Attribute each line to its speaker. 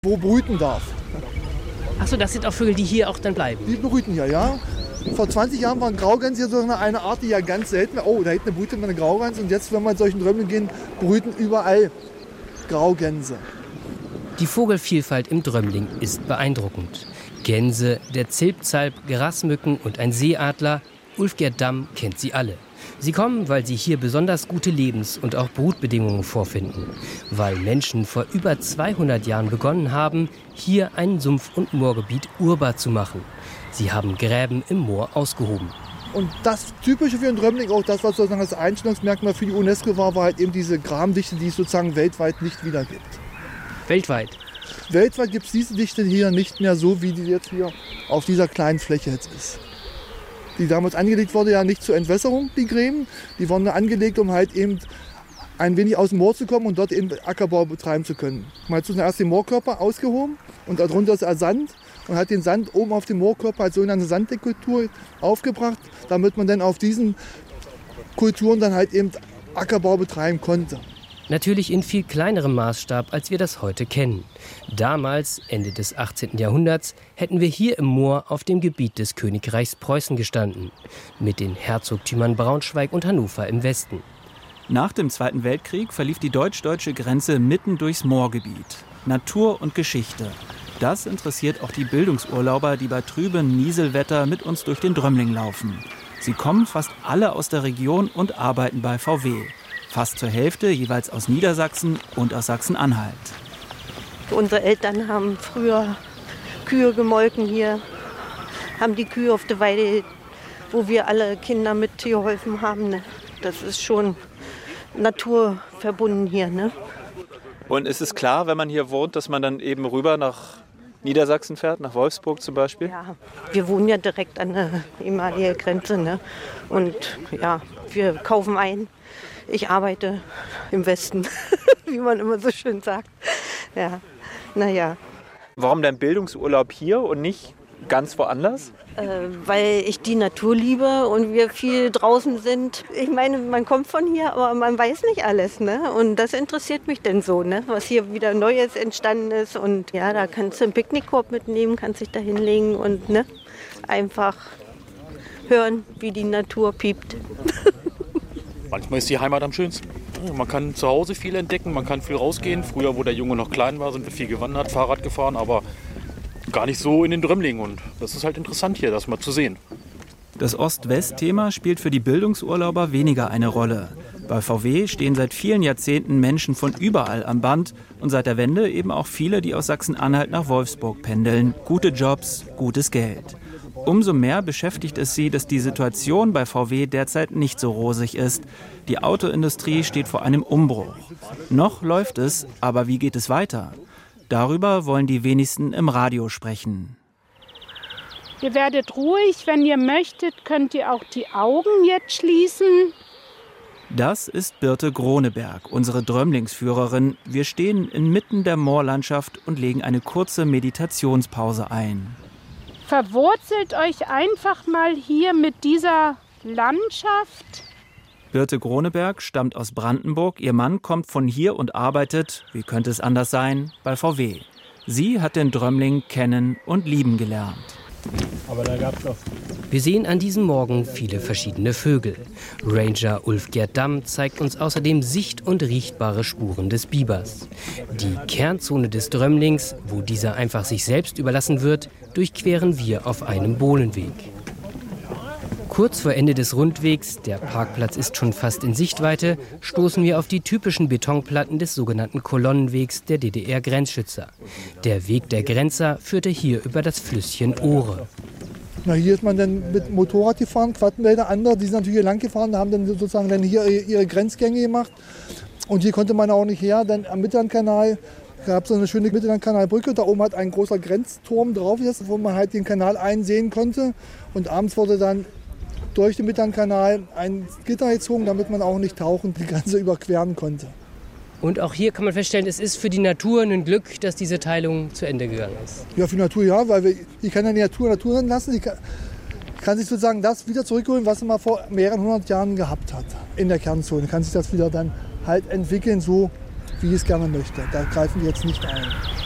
Speaker 1: wo brüten darf.
Speaker 2: Achso, das sind auch Vögel, die hier auch dann bleiben?
Speaker 1: Die brüten hier, ja. Vor 20 Jahren waren Graugänse hier so eine Art, die ja ganz selten war. Oh, da hinten brütet eine Graugans und jetzt, wenn wir in solchen Drömlingen gehen, brüten überall Graugänse.
Speaker 2: Die Vogelvielfalt im Drömling ist beeindruckend. Gänse, der Zilpzalp, Grasmücken und ein Seeadler. Ulfgerd Damm kennt sie alle. Sie kommen, weil sie hier besonders gute Lebens- und auch Brutbedingungen vorfinden. Weil Menschen vor über 200 Jahren begonnen haben, hier ein Sumpf- und Moorgebiet urbar zu machen. Sie haben Gräben im Moor ausgehoben.
Speaker 1: Und das Typische für den Drömling, auch das, was sozusagen das Einstellungsmerkmal für die UNESCO war halt eben diese Grabendichte, die es sozusagen weltweit nicht wieder gibt.
Speaker 2: Weltweit?
Speaker 1: Weltweit gibt es diese Dichte hier nicht mehr so, wie die jetzt hier auf dieser kleinen Fläche jetzt ist. Die damals angelegt wurde, ja nicht zur Entwässerung, die Gräben. Die wurden angelegt, um halt eben ein wenig aus dem Moor zu kommen und dort eben Ackerbau betreiben zu können. Man hat zuerst den Moorkörper ausgehoben und darunter ist Sand und hat den Sand oben auf dem Moorkörper als sogenannte Sanddekultur aufgebracht, damit man dann auf diesen Kulturen dann halt eben Ackerbau betreiben konnte.
Speaker 2: Natürlich in viel kleinerem Maßstab, als wir das heute kennen. Damals, Ende des 18. Jahrhunderts, hätten wir hier im Moor auf dem Gebiet des Königreichs Preußen gestanden. Mit den Herzogtümern Braunschweig und Hannover im Westen.
Speaker 3: Nach dem Zweiten Weltkrieg verlief die deutsch-deutsche Grenze mitten durchs Moorgebiet. Natur und Geschichte. Das interessiert auch die Bildungsurlauber, die bei trübem Nieselwetter mit uns durch den Drömling laufen. Sie kommen fast alle aus der Region und arbeiten bei VW. Fast zur Hälfte jeweils aus Niedersachsen und aus Sachsen-Anhalt.
Speaker 4: Unsere Eltern haben früher Kühe gemolken hier, haben die Kühe auf der Weide, wo wir alle Kinder mitgeholfen haben. Ne? Das ist schon naturverbunden hier. Ne?
Speaker 5: Und ist es klar, wenn man hier wohnt, dass man dann eben rüber nach Niedersachsen fährt, nach Wolfsburg zum Beispiel?
Speaker 4: Ja, wir wohnen ja direkt an der ehemaligen Grenze. Ne? Und ja, wir kaufen ein. Ich arbeite im Westen, wie man immer so schön sagt. Ja, naja.
Speaker 5: Warum denn Bildungsurlaub hier und nicht ganz woanders?
Speaker 4: Weil ich die Natur liebe und wir viel draußen sind. Ich meine, man kommt von hier, aber man weiß nicht alles. Ne? Und das interessiert mich denn so, ne? Was hier wieder Neues entstanden ist. Und ja, da kannst du einen Picknickkorb mitnehmen, kannst dich da hinlegen und ne? Einfach hören, wie die Natur piept.
Speaker 6: Manchmal ist die Heimat am schönsten. Man kann zu Hause viel entdecken, man kann viel rausgehen. Früher, wo der Junge noch klein war, sind wir viel gewandert, Fahrrad gefahren, aber gar nicht so in den Drömling. Und das ist halt interessant hier, das mal zu sehen.
Speaker 3: Das Ost-West-Thema spielt für die Bildungsurlauber weniger eine Rolle. Bei VW stehen seit vielen Jahrzehnten Menschen von überall am Band und seit der Wende eben auch viele, die aus Sachsen-Anhalt nach Wolfsburg pendeln. Gute Jobs, gutes Geld. Umso mehr beschäftigt es sie, dass die Situation bei VW derzeit nicht so rosig ist. Die Autoindustrie steht vor einem Umbruch. Noch läuft es, aber wie geht es weiter? Darüber wollen die wenigsten im Radio sprechen.
Speaker 7: Ihr werdet ruhig, wenn ihr möchtet, könnt ihr auch die Augen jetzt schließen.
Speaker 3: Das ist Birte Groneberg, unsere Drömlingsführerin. Wir stehen inmitten der Moorlandschaft und legen eine kurze Meditationspause ein.
Speaker 7: Verwurzelt euch einfach mal hier mit dieser Landschaft.
Speaker 3: Birte Groneberg stammt aus Brandenburg. Ihr Mann kommt von hier und arbeitet, wie könnte es anders sein, bei VW. Sie hat den Drömling kennen und lieben gelernt.
Speaker 8: Aber da gab's noch.
Speaker 2: Wir sehen an diesem Morgen viele verschiedene Vögel. Ranger Ulfgerd Damm zeigt uns außerdem sicht- und riechbare Spuren des Bibers. Die Kernzone des Drömlings, wo dieser einfach sich selbst überlassen wird, durchqueren wir auf einem Bohlenweg. Kurz vor Ende des Rundwegs, der Parkplatz ist schon fast in Sichtweite, stoßen wir auf die typischen Betonplatten des sogenannten Kolonnenwegs der DDR-Grenzschützer. Der Weg der Grenzer führte hier über das Flüsschen Ohre.
Speaker 1: Na, hier ist man dann mit Motorrad gefahren, Quattenwälder, andere, die sind natürlich hier lang gefahren, haben dann sozusagen dann hier ihre Grenzgänge gemacht. Und hier konnte man auch nicht her, denn am Mittellandkanal gab es so eine schöne Mittellandkanalbrücke. Da oben hat ein großer Grenzturm drauf, wo man halt den Kanal einsehen konnte. Und abends wurde dann durch den Mittellandkanal ein Gitter gezogen, damit man auch nicht tauchend die Grenze überqueren konnte.
Speaker 2: Und auch hier kann man feststellen, es ist für die Natur ein Glück, dass diese Teilung zu Ende gegangen ist.
Speaker 1: Ja, für die Natur ja, weil die kann ja die Natur lassen. Die kann sich sozusagen das wieder zurückholen, was sie mal vor mehreren hundert Jahren gehabt hat in der Kernzone. Kann sich das wieder dann halt entwickeln, so wie es gerne möchte. Da greifen wir jetzt nicht ein.